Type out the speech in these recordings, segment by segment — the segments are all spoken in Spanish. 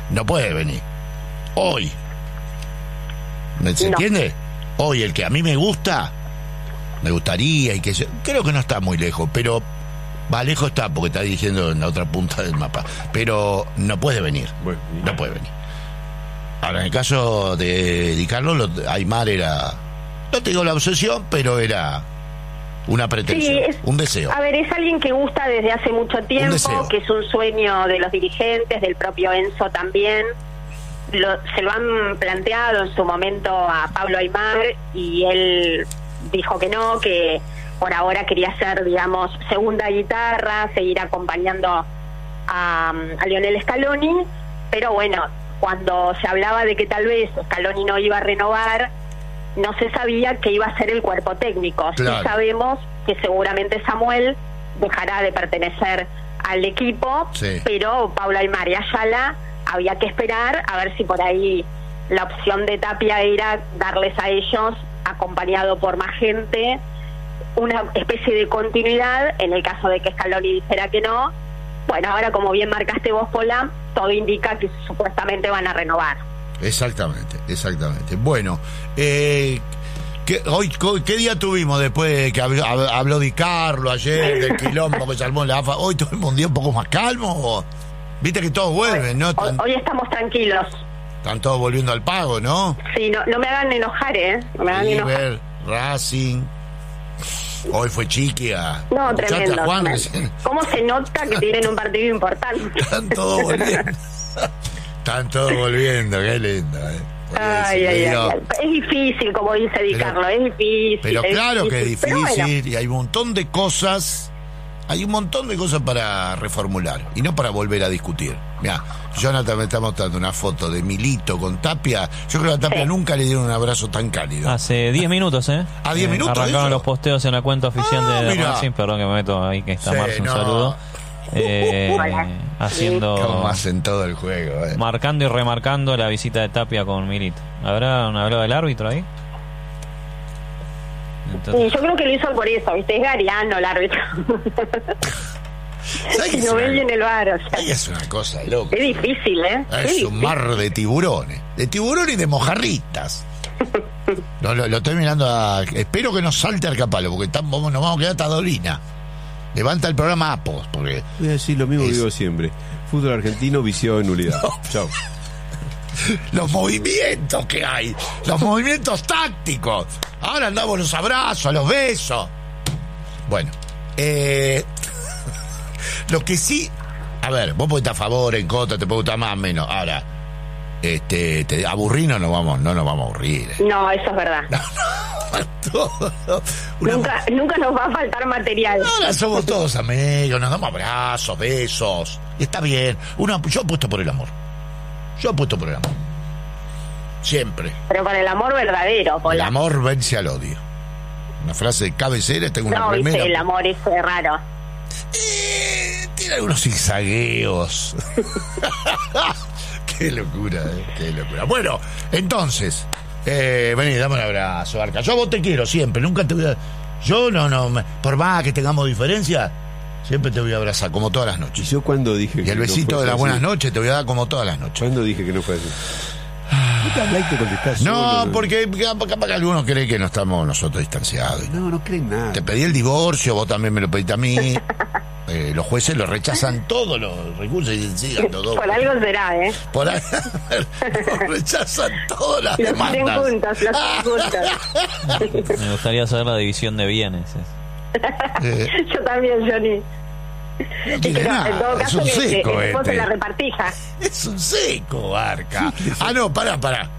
no puede venir. Hoy. ¿Se entiende? Hoy el que a mí me gustaría y que creo que no está muy lejos, pero va lejos está porque está dirigiendo en la otra punta del mapa, pero no puede venir. No puede venir. Ahora, en el caso de Di Carlo, Aimar era, no te digo la obsesión, pero era una pretensión, un deseo. A ver, es alguien que gusta desde hace mucho tiempo, que es un sueño de los dirigentes, del propio Enzo también. Se lo han planteado en su momento a Pablo Aimar y él dijo que no, que por ahora quería ser, digamos, segunda guitarra, seguir acompañando a Lionel Scaloni, pero bueno, cuando se hablaba de que tal vez Scaloni no iba a renovar, no se sabía que iba a ser el cuerpo técnico. Claro. Sí sabemos que seguramente Samuel dejará de pertenecer al equipo, pero Pablo Aimar y Ayala había que esperar a ver si por ahí la opción de Tapia era darles a ellos, acompañado por más gente, una especie de continuidad en el caso de que Scaloni dijera que no. Bueno, ahora como bien marcaste vos, Pola, todo indica que supuestamente van a renovar. Exactamente. Bueno, ¿qué día tuvimos después de que habló Di Carlo ayer, del quilombo que se armó en la AFA? ¿Hoy tuvimos un día un poco más calmo? Viste que todos vuelven, ¿no? Hoy estamos tranquilos. Están todos volviendo al pago, ¿no? Sí, no me hagan enojar, No me hagan River, Racing. Hoy fue Chiqui a... No, tremendo. Juan, ¿Cómo se nota que tienen un partido importante? Están todos volviendo. Qué lindo, Ay. Es difícil, como dice Di Carlo, es difícil. Pero claro que es difícil, bueno. Y hay un montón de cosas... Hay un montón de cosas para reformular y no para volver a discutir. Mirá, Jonathan me está mostrando una foto de Milito con Tapia. Yo creo que a Tapia nunca le dieron un abrazo tan cálido. Hace 10 minutos, ¿A 10 minutos? Arrancaron los posteos en la cuenta oficial de Racing. Perdón que me meto ahí, que está Marce, un saludo. Haciendo... Como hacen todo el juego. Marcando y remarcando la visita de Tapia con Milito. ¿Habrá hablado del árbitro ahí? Entonces... Sí, yo creo que lo hizo por eso, ¿viste? Es Gariano el árbitro. Si no ven en el bar, es una cosa loca. Es difícil, Es un mar de tiburones y de mojarritas. Lo estoy mirando espero que no salte Arcapalo, porque nos vamos a quedar hasta Dolina. Levanta el programa Apos, porque... Voy a decir lo mismo que digo siempre. Fútbol argentino viciado en unidad. Chao. Los movimientos que hay, los movimientos tácticos. Ahora andamos los abrazos, los besos. Bueno, lo que sí, a ver, vos podés estar a favor, en contra, te puede gustar más o menos. Ahora, te aburrir no nos vamos a aburrir. No, eso es verdad. Nunca nos va a faltar material. Ahora somos todos amigos, nos damos abrazos, besos. Y está bien. Yo apuesto por el amor. Siempre. Pero por el amor verdadero, Pola. El amor vence al odio. Una frase de cabecera, tengo una remera. No, el amor es raro. Tiene algunos zigzagueos. Qué locura, qué locura. Bueno, entonces, vení, dame un abrazo, Arca. Yo a vos te quiero siempre, nunca te voy a... Yo por más que tengamos diferencias, siempre te voy a abrazar, como todas las noches. ¿Y yo cuándo dije que y el besito no de las así? Buenas noches te voy a dar como todas las noches. ¿Cuándo dije que no fue así? ¿No te hablas y te contestás No, solo? porque capaz que algunos creen que no estamos nosotros distanciados. No creen nada. Te pedí el divorcio, vos también me lo pediste a mí. Los jueces lo rechazan todos los recursos y dicen, todo. Por algo será, Por algo rechazan todas las demandas. Los juntos. Me gustaría saber la división de bienes. Yo también, Johnny. No tiene nada, en todo caso, es un seco que la repartija. Es un seco, Arca. No, pará.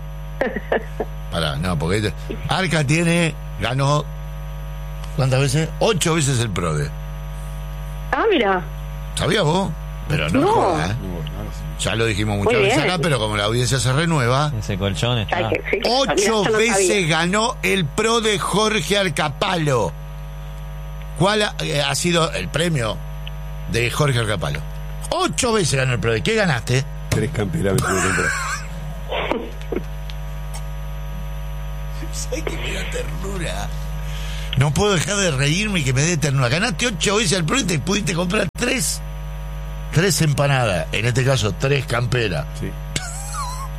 No, porque Arca ganó, ¿cuántas veces? 8 veces el PRODE. Mira. ¿Sabías vos? Pero no. Jodas, ya lo dijimos muchas veces acá, pero como la audiencia se renueva, ese colchón está... 8 veces ganó el PRODE Jorge Arcapalo. ¿Cuál ha sido el premio de Jorge Arcapalo? 8 veces ganó el PRODE. ¿Qué ganaste? 3 campeonatos de temporada. ¿Sabes que me da ternura? No puedo dejar de reírme y que me dé ternura. Ganaste 8 veces al PRODE y pudiste comprar 3 empanadas. En este caso, 3 camperas. Sí.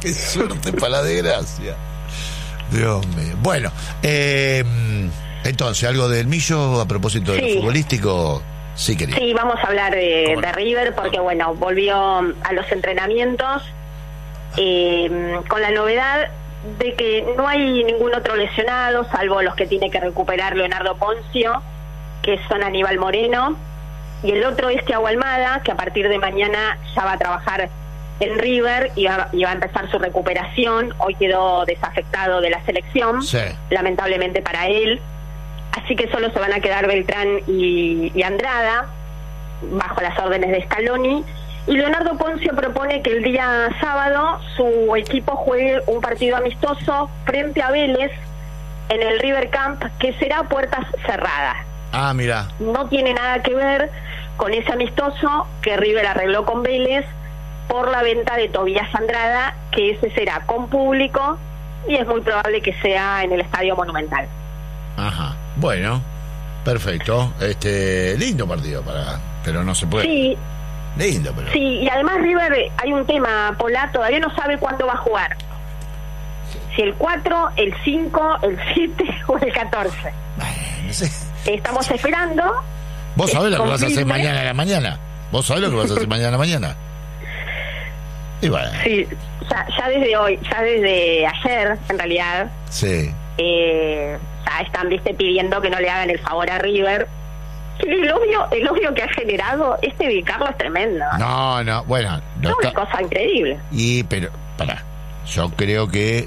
Qué suerte para la desgracia. Dios mío. Bueno, entonces, algo del Millo a propósito de lo futbolístico. Sí, querido. Sí, vamos a hablar de River porque, bueno, volvió a los entrenamientos con la novedad de que no hay ningún otro lesionado, salvo los que tiene que recuperar Leonardo Poncio, que son Aníbal Moreno, y el otro es Thiago Almada, que a partir de mañana ya va a trabajar en River y va a empezar su recuperación. Hoy quedó desafectado de la selección, lamentablemente para él. Así que solo se van a quedar Beltrán y Andrada, bajo las órdenes de Scaloni. Y Leonardo Poncio propone que el día sábado su equipo juegue un partido amistoso frente a Vélez en el River Camp, que será a puertas cerradas. Ah, mira. No tiene nada que ver con ese amistoso que River arregló con Vélez por la venta de Tobías Andrada, que ese será con público y es muy probable que sea en el Estadio Monumental. Ajá. Bueno, perfecto. Lindo partido pero no se puede. Sí. Lindo, pero. Sí, y además River, hay un tema, Pola, todavía no sabe cuándo va a jugar. Si el 4, el 5, el 7 o el 14. No sé. Estamos esperando. ¿Vos sabés lo que vas a hacer mañana a la mañana? ¿Vos sabés lo que vas a hacer mañana a la mañana? Y bueno. Sí, ya desde hoy, ya desde ayer, en realidad. Sí. Ya están, pidiendo que no le hagan el favor a River. El odio que ha generado Di Carlo es tremendo. No, bueno. Es una cosa increíble. Pero, pará, yo creo que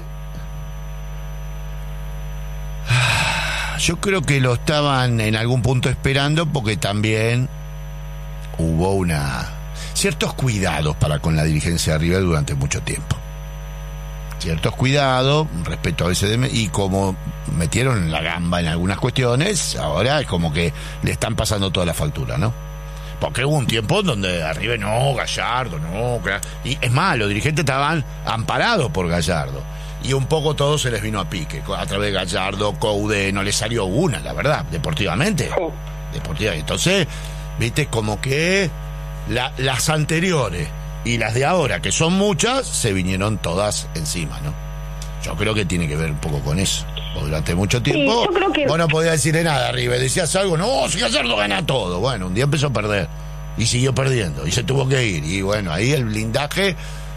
lo estaban en algún punto esperando, porque también hubo ciertos cuidados con la dirigencia de River durante mucho tiempo. Ciertos cuidados, respeto a veces y como metieron la gamba en algunas cuestiones, ahora es como que le están pasando toda la factura, ¿no? Porque hubo un tiempo donde arriba Gallardo, y es más, los dirigentes estaban amparados por Gallardo, y un poco todo se les vino a pique, a través de Gallardo, Coude, no les salió una, la verdad, deportivamente. Entonces, viste, como que las anteriores y las de ahora, que son muchas, se vinieron todas encima, ¿no? Yo creo que tiene que ver un poco con eso. Durante mucho tiempo, yo creo que... vos no podías decirle nada arriba. Decías algo, no, si Gallardo gana todo. Bueno, un día empezó a perder y siguió perdiendo y se tuvo que ir. Y bueno, ahí el blindaje,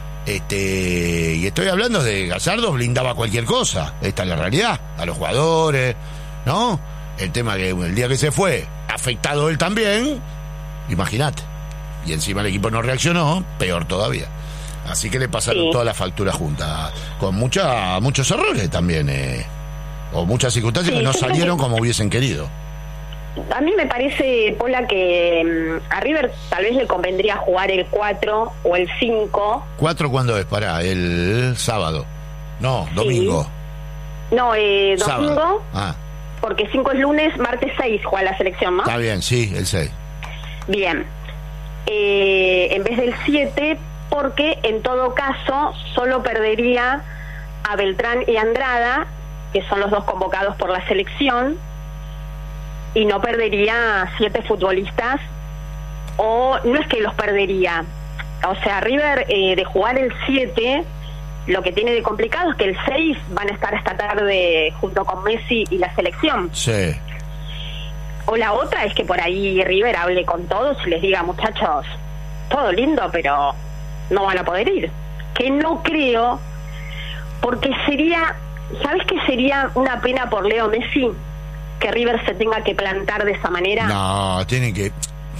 y estoy hablando de Gallardo, blindaba cualquier cosa. Esta es la realidad, a los jugadores, ¿no? El tema que el día que se fue, afectado él también, imagínate. Y encima el equipo no reaccionó, peor todavía. Así que le pasaron toda la factura junta, con muchos errores también, o muchas circunstancias que no salieron como hubiesen querido. A mí me parece, Pola, que a River tal vez le convendría jugar el 4 o el 5. ¿4 cuándo es? Pará, el sábado. No, domingo. No, domingo. Sábado. Porque 5 es lunes, martes 6 juega la selección, ¿no? Está bien, sí, el 6. Bien. En vez del 7, porque en todo caso solo perdería a Beltrán y Andrada, que son los dos convocados por la selección, y no perdería a 7 futbolistas, o no es que los perdería, o sea, River de jugar el 7, lo que tiene de complicado es que el 6 van a estar esta tarde junto con Messi y la selección. Sí. O la otra es que por ahí River hable con todos y les diga, muchachos, todo lindo, pero no van a poder ir. Que no creo, porque sería, ¿sabes qué sería una pena por Leo Messi? Que River se tenga que plantar de esa manera. No, tienen que...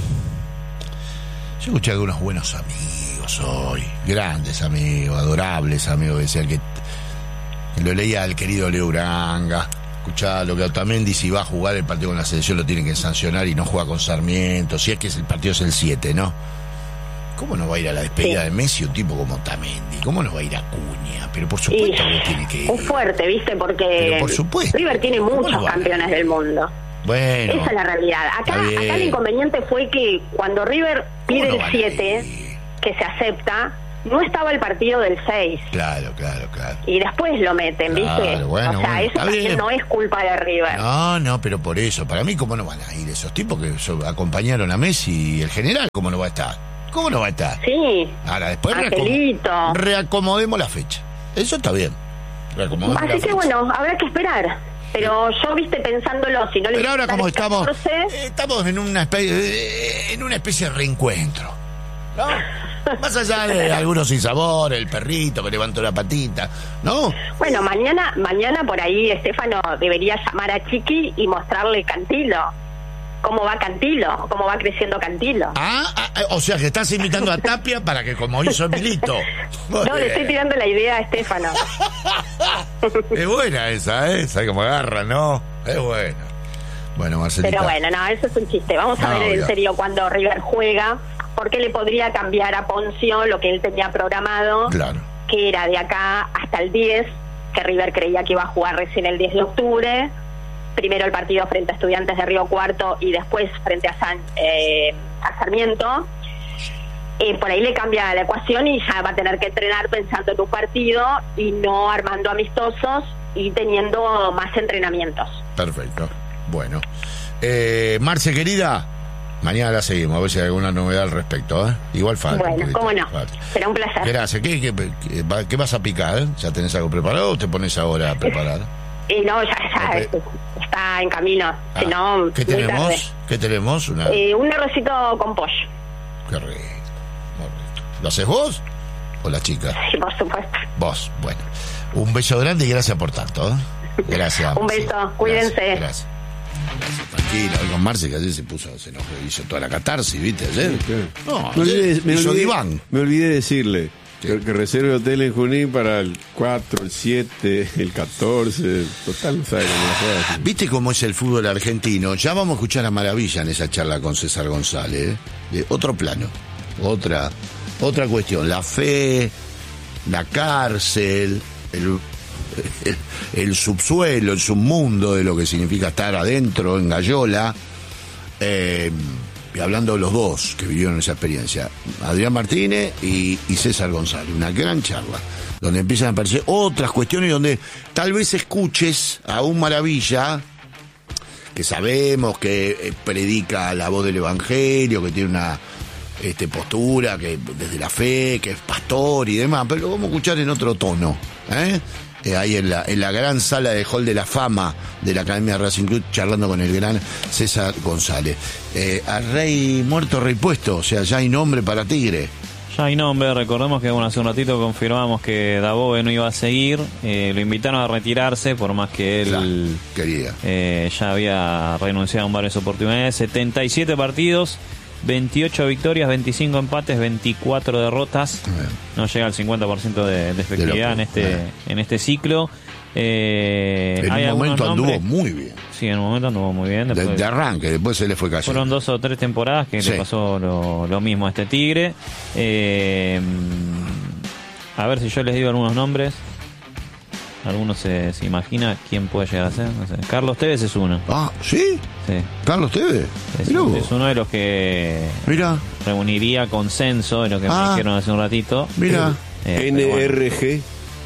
Yo escuché a algunos buenos amigos hoy, grandes amigos, adorables amigos, decían que lo leía el querido Leo Uranga. Escuchalo, que Otamendi, si va a jugar el partido con la selección, lo tienen que sancionar y no juega con Sarmiento, si es que el partido es el 7, ¿no? ¿Cómo no va a ir a la despedida de Messi un tipo como Otamendi? ¿Cómo no va a ir a Acuña? Pero por supuesto que tiene que ir. Es fuerte, ¿viste? Porque por supuesto, River tiene muchos campeones del mundo. Bueno, esa es la realidad. Acá el inconveniente fue que cuando River pide el 7, que se acepta, no estaba el partido del 6. Claro. Y después lo meten, ¿viste? Bueno, o sea, eso también no es culpa de River. No, pero por eso, para mí, ¿cómo no van a ir esos tipos que acompañaron a Messi y el general? ¿Cómo no va a estar? ¿Cómo no va a estar? Sí. Ahora, después Angelito. reacomodemos la fecha. Eso está bien. Así que bueno, habrá que esperar. Pero yo, pensándolo, si no le... Pero ahora como 14, estamos en una especie de reencuentro, ¿no? Más allá de algunos sinsabor, el perrito que levantó la patita, ¿no? Bueno, mañana por ahí Estefano debería llamar a Chiqui y mostrarle Cantilo. ¿Cómo va Cantilo? ¿Cómo va creciendo Cantilo? O sea que estás invitando a Tapia para que, como hizo Milito. No, le estoy tirando la idea a Estefano. Es buena esa, ¿Sabe cómo agarra, no? Es buena. Bueno, Marcelita. Pero bueno, no, eso es un chiste. Vamos a ver en serio cuando River juega, porque le podría cambiar a Poncio lo que él tenía programado, claro, que era de acá hasta el 10, que River creía que iba a jugar recién el 10 de octubre. Primero el partido frente a Estudiantes de Río Cuarto y después frente a Sarmiento. Por ahí le cambia la ecuación y ya va a tener que entrenar pensando en un partido y no armando amistosos y teniendo más entrenamientos. Perfecto. Bueno. Marce, querida, mañana la seguimos, a ver si hay alguna novedad al respecto. Igual falta. Bueno, cómo no. Será un placer. Gracias. ¿Qué vas a picar? ¿Ya tenés algo preparado o te pones ahora a preparar? No, ya está en camino. Si no, ¿Qué tenemos? Tarde. ¿Qué tenemos? Un arrocito con pollo. Qué rico. ¿Lo haces vos o la chica? Sí, por supuesto. Vos, bueno. Un beso grande y gracias por tanto. Gracias. Un beso, cuídense. Gracias. Tranquila, hoy con Marce que ayer se enojó, hizo toda la catarsis, ¿viste? Ayer. No, me olvidé decirle. Que reserve hotel en Junín para el 4, el 7, el 14. Total, no sabe cómo hacer. ¿Viste cómo es el fútbol argentino? Ya vamos a escuchar a Maravilla en esa charla con César González. De otro plano, otra cuestión. La fe, la cárcel, el subsuelo, el submundo de lo que significa estar adentro, en Gallola. Y hablando de los dos que vivieron esa experiencia, Adrián Martínez y César González, una gran charla, donde empiezan a aparecer otras cuestiones, donde tal vez escuches a un Maravilla, que sabemos que predica la voz del Evangelio, que tiene una postura, que desde la fe, que es pastor y demás, pero lo vamos a escuchar en otro tono, ahí en la gran sala de Hall de la Fama de la Academia de Racing Club, charlando con el gran César González. A rey muerto, rey puesto, o sea, ya hay nombre para Tigre. Ya hay nombre, recordemos que hace un ratito confirmamos que Dabove no iba a seguir, lo invitaron a retirarse, por más que él quería. Ya había renunciado en varias oportunidades. 77 partidos, 28 victorias, 25 empates, 24 derrotas. No llega al 50% de efectividad en este ciclo. En un momento anduvo muy bien. Sí, en un momento anduvo muy bien. Después, de arranque, después se le fue cayendo. Fueron 2 o 3 temporadas que le pasó lo mismo a este Tigre. A ver si yo les digo algunos nombres. Algunos se imagina quién puede llegar a ser. No sé. Carlos Tevez es uno. ¿Sí? Sí. ¿Carlos Tevez? Es uno de los que reuniría consenso de lo que me dijeron hace un ratito. Mira. NRG.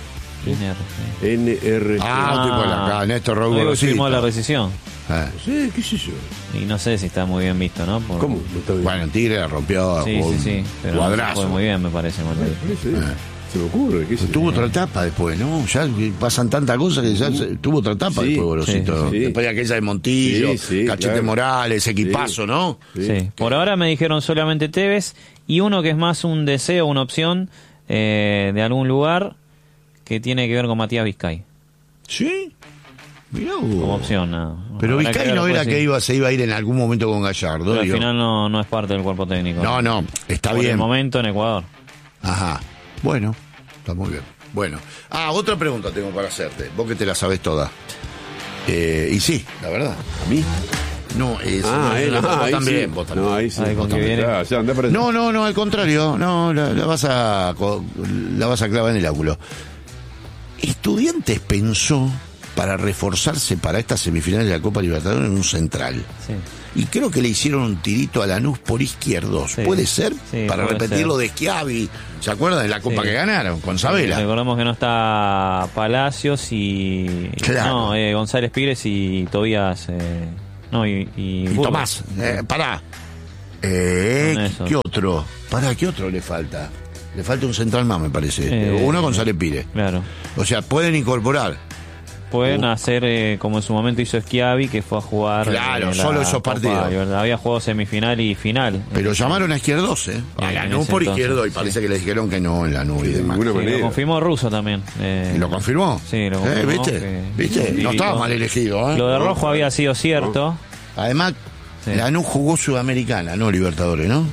NRG. Acá, Néstor Raúl firmó la rescisión. Sí, qué sé yo. Y no sé si está muy bien visto, ¿no? ¿Cómo? No está bien. Bueno, Tigre la rompió. Sí. Pero cuadrazo. Fue muy bien, me parece. Se me ocurre. Tuvo otra etapa después, ¿no? Ya pasan tantas cosas que ya tuvo otra etapa después, Gorosito. Después de aquella de Montillo, Cachete Morales, equipazo, ¿no? Sí. Por ahora me dijeron solamente Tevez y uno que es más un deseo, una opción de algún lugar que tiene que ver con Matías Vizcay. ¿Sí? Mirá vos. Como opción, no. Pero Vizcay no era que se iba a ir en algún momento con Gallardo. Pero al final no es parte del cuerpo técnico. No, está bien. Por el momento en Ecuador. Ajá. Bueno, está muy bien. Bueno. Otra pregunta tengo para hacerte. Vos que te la sabés toda. Y sí, la verdad. ¿A mí? No, vos también. Sí. No, ahí sí. No, al contrario. No, la vas a clavar en el ángulo. Estudiantes pensó para reforzarse para estas semifinales de la Copa Libertadores en un central. Sí. Y creo que le hicieron un tirito a Lanús por izquierdos. Sí. ¿Puede ser? Sí, para repetir lo de Schiavi. ¿Se acuerdan de la Copa que ganaron con Sabela? Recordemos que no está Palacios y... Claro. No, González Pires y Tobías... y Tomás. Pará. ¿Qué otro? ¿Qué otro le falta? Le falta un central más, me parece. Uno González Pires. Claro. O sea, pueden incorporar. Pueden hacer como en su momento hizo Schiavi, que fue a jugar. Claro, solo esos partidos. Había jugado semifinal y final. Pero llamaron a Izquierdos, a Lanús por Izquierdo, y parece que le dijeron que no en Lanús y demás. Lo confirmó Russo también. ¿Lo confirmó? Sí, lo confirmó. ¿Viste? No estaba mal elegido. Lo de Rojo había sido cierto. Además, Lanús jugó Sudamericana, no Libertadores, ¿no?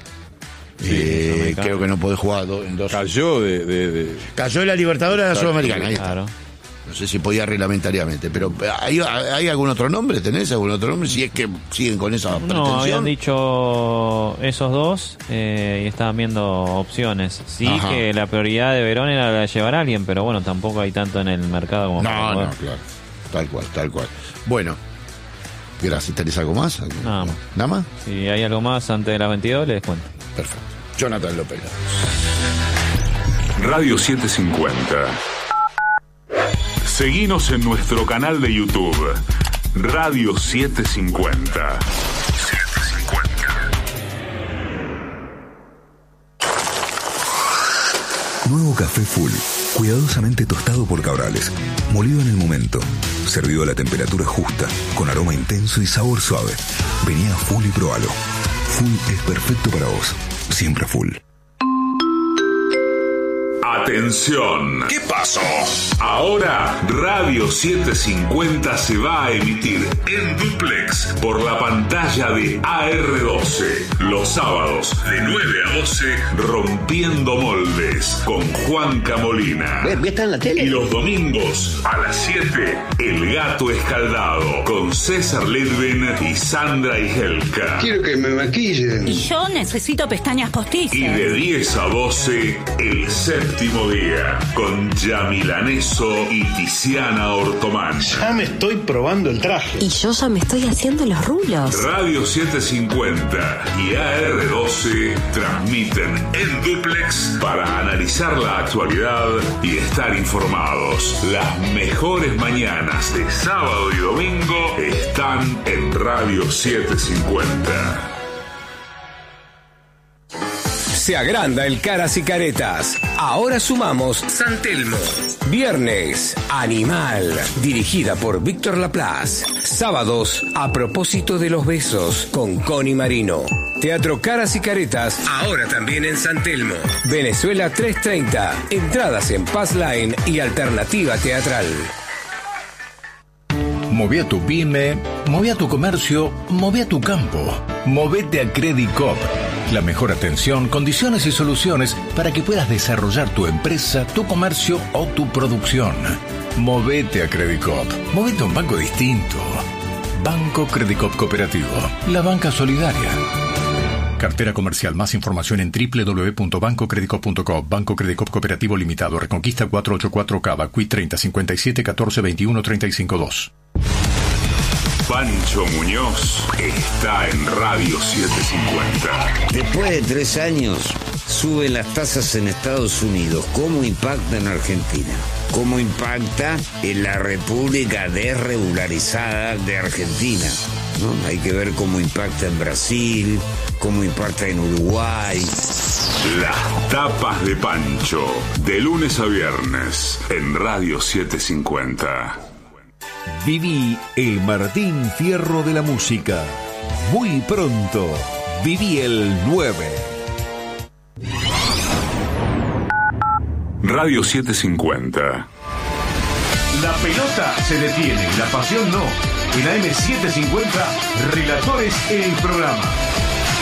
Creo que no puede jugar en dos. Cayó Cayó de la Libertadores a la Sudamericana. Ahí claro. No sé si podía reglamentariamente, pero ¿hay algún otro nombre? ¿Tenés algún otro nombre? Si es que siguen con esa pretensión. No, habían dicho esos dos y estaban viendo opciones. Sí, que la prioridad de Verón era la de llevar a alguien, pero bueno, tampoco hay tanto en el mercado como No, claro. Tal cual. Bueno, gracias. ¿Tenés algo más? Nada más. ¿Nada más? Si hay algo más antes de las 22, les cuento. Perfecto. Jonathan López. Radio 750. Seguinos en nuestro canal de YouTube, Radio 750. Nuevo café Full, cuidadosamente tostado por Cabrales, molido en el momento, servido a la temperatura justa, con aroma intenso y sabor suave. Vení a Full y probalo. Full es perfecto para vos, siempre Full. Atención. ¿Qué pasó? Ahora Radio 750 se va a emitir en duplex por la pantalla de AR12. Los sábados de 9 a 12, Rompiendo Moldes con Juanca Molina. ¿Está en la tele? Y los domingos a las 7, El Gato Escaldado con César Ledven y Sandra Igelka. Quiero que me maquillen. Y yo necesito pestañas postizas. Y de 10 a 12, El Séptimo Día con Yamilaneso y Tiziana Ortomán. Ya me estoy probando el traje. Y yo ya me estoy haciendo los rulos. Radio 750 y AR12 transmiten en duplex para analizar la actualidad y estar informados. Las mejores mañanas de sábado y domingo están en Radio 750. Se agranda el Caras y Caretas. Ahora sumamos San Telmo. Viernes, Animal, dirigida por Víctor Laplace. Sábados, A propósito de los besos, con Connie Marino. Teatro Caras y Caretas, ahora también en San Telmo. Venezuela 330. Entradas en Pass Line y Alternativa Teatral. Moví a tu pyme, moví a tu comercio, moví a tu campo. Movete a Credit Coop. La mejor atención, condiciones y soluciones para que puedas desarrollar tu empresa, tu comercio o tu producción. Movete a Credit Coop. Movete a un banco distinto. Banco Credit Coop Cooperativo. La banca solidaria. Cartera comercial. Más información en www.bancocreditcoop.com. Banco Credit Coop Cooperativo Limitado. Reconquista 484 Cava. Qui 30 57 14 21 35 2. Pancho Muñoz está en Radio 750. Después de 3 años, suben las tasas en Estados Unidos. ¿Cómo impacta en Argentina? ¿Cómo impacta en la República Desregularizada de Argentina? ¿No? Hay que ver cómo impacta en Brasil, cómo impacta en Uruguay. Las tapas de Pancho, de lunes a viernes, en Radio 750. Viví el Martín Fierro de la música. Muy pronto, viví el 9. Radio 750. La pelota se detiene, la pasión no. En AM750, relatores en el programa.